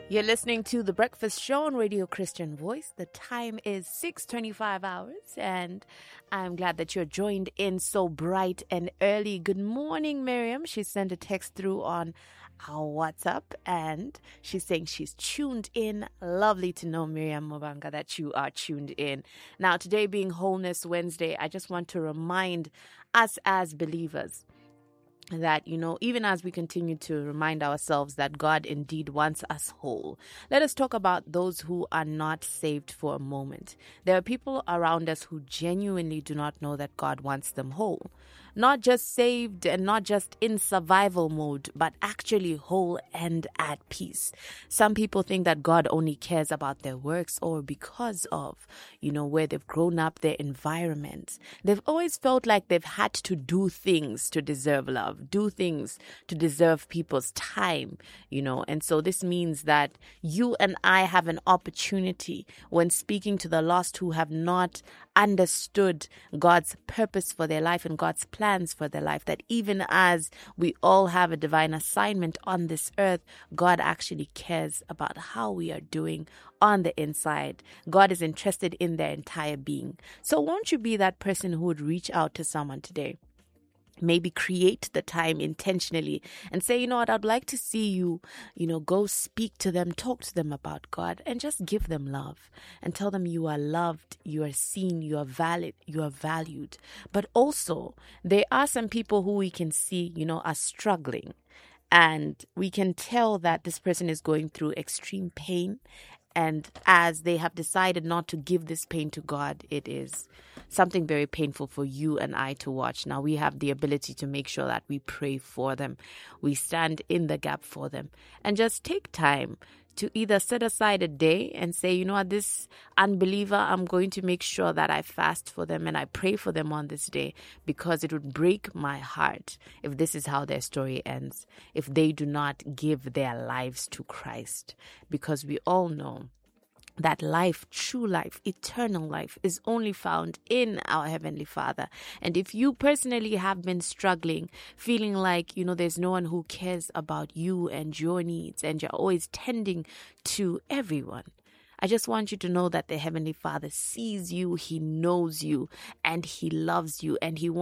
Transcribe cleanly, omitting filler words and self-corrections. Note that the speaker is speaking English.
You're listening to The Breakfast Show on Radio Christian Voice. The time is 6:25 hours, and I'm glad that you're joined in so bright and early. Good morning, Miriam. She sent a text through on our WhatsApp, and she's saying she's tuned in. Lovely to know, Miriam Mobanga, that you are tuned in. Now, today being Wholeness Wednesday, I just want to remind us as believers that, even as we continue to remind ourselves that God indeed wants us whole, let us talk about those who are not saved for a moment. There are people around us who genuinely do not know that God wants them whole. Not just saved and not just in survival mode, but actually whole and at peace. Some people think that God only cares about their works or because of, where they've grown up, their environment. They've always felt like they've had to do things to deserve love, do things to deserve people's time, And so this means that you and I have an opportunity when speaking to the lost who have not understood God's purpose for their life and God's plans for their life, that even as we all have a divine assignment on this earth, God actually cares about how we are doing on the inside. God is interested in their entire being. So won't you be that person who would reach out to someone today? Maybe create the time intentionally and say, what, I'd like to see you, go speak to them, talk to them about God, and just give them love and tell them you are loved, you are seen, you are valid, you are valued. But also, there are some people who we can see, are struggling. And we can tell that this person is going through extreme pain. And as they have decided not to give this pain to God, it is something very painful for you and I to watch. Now, we have the ability to make sure that we pray for them. We stand in the gap for them. And just take time to either set aside a day and say, this unbeliever, I'm going to make sure that I fast for them and I pray for them on this day, because it would break my heart if this is how their story ends, if they do not give their lives to Christ. Because we all know that life, true life, eternal life is only found in our Heavenly Father. And if you personally have been struggling, feeling like, there's no one who cares about you and your needs, and you're always tending to everyone, I just want you to know that the Heavenly Father sees you, He knows you, and He loves you, and He wants